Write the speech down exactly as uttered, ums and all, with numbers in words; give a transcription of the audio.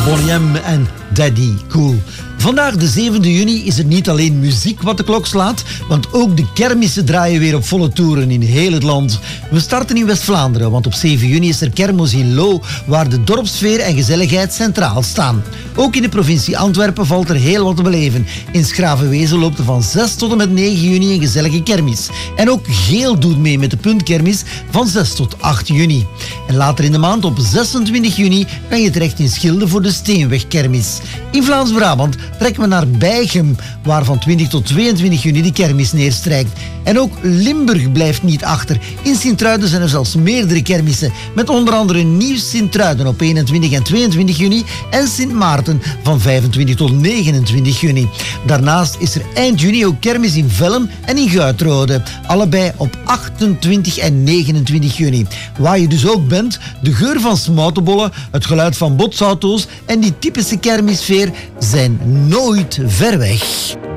Bonnie M en Daddy Cool. Vandaag, de zevende juni, is het niet alleen muziek wat de klok slaat, want ook de kermissen draaien weer op volle toeren in heel het land. We starten in West-Vlaanderen, want op zeven juni is er kermis in Loo, waar de dorpssfeer en gezelligheid centraal staan. Ook in de provincie Antwerpen valt er heel wat te beleven. In Schravenwezen loopt er van zes tot en met negen juni een gezellige kermis. En ook Geel doet mee met de puntkermis van zes tot acht juni. En later in de maand, op zesentwintig juni, kan je terecht in Schilde voor de Steenwegkermis. In Vlaams-Brabant trekken we naar Bijchem, waar van twintig tot tweeëntwintig juni de kermis neerstrijkt. En ook Limburg blijft niet achter. In Sint-Truiden zijn er zelfs meerdere kermissen, met onder andere Nieuw Sint-Truiden op eenentwintig en tweeëntwintig juni en Sint Maarten van vijfentwintig tot negenentwintig juni. Daarnaast is er eind juni ook kermis in Vellem en in Guitrode, allebei op achtentwintig en negenentwintig juni. Waar je dus ook bent, de geur van smoutenbollen, het geluid van botsauto's en die typische kermissfeer zijn nooit ver weg.